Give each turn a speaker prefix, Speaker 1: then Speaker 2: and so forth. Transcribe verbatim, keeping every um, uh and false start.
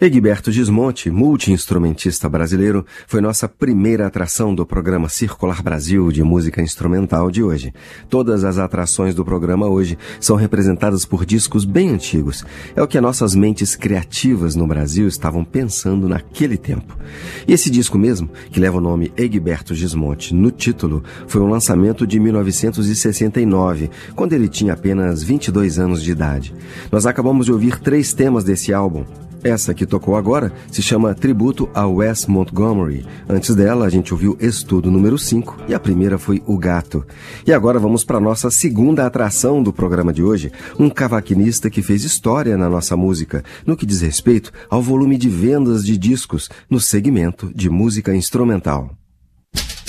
Speaker 1: Egberto Gismonti, multi-instrumentista brasileiro, foi nossa primeira atração do programa Circular Brasil de música instrumental de hoje. Todas as atrações do programa hoje são representadas por discos bem antigos. É o que as nossas mentes criativas no Brasil estavam pensando naquele tempo. E esse disco mesmo, que leva o nome Egberto Gismonti no título, foi um lançamento de mil novecentos e sessenta e nove, quando ele tinha apenas vinte e dois anos de idade. Nós acabamos de ouvir três temas desse álbum. Essa que tocou agora se chama Tributo a Wes Montgomery. Antes dela, a gente ouviu Estudo número cinco e a primeira foi O Gato. E agora vamos para a nossa segunda atração do programa de hoje, um cavaquinista que fez história na nossa música, no que diz respeito ao volume de vendas de discos no segmento de música instrumental.